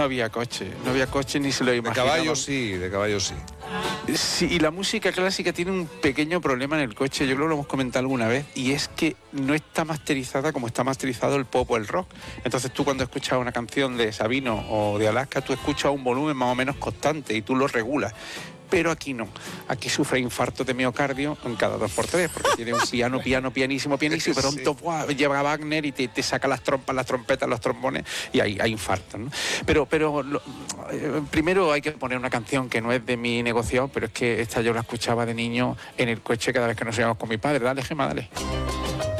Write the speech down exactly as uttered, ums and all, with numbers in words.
había coche, no había coche ni se lo De imaginaba. caballo sí, de caballo sí. Sí, y la música clásica tiene un pequeño problema en el coche, yo creo que lo hemos comentado alguna vez, y es que no está masterizada como está masterizado el pop o el rock. Entonces tú cuando escuchas una canción de Sabino o de Alaska, tú escuchas un volumen más o menos constante y tú lo regulas. Pero aquí no, aquí sufre infarto de miocardio en cada dos por tres, porque tiene un piano, piano, pianísimo, pianísimo, pero un top, ¡buah! Lleva a Wagner y te, te saca las trompas, las trompetas, los trombones, y hay, hay infartos, ¿no? Pero, pero lo, eh, primero hay que poner una canción que no es de mi negocio, pero es que esta yo la escuchaba de niño en el coche cada vez que nos íbamos con mi padre. Dale, Gemma, dale.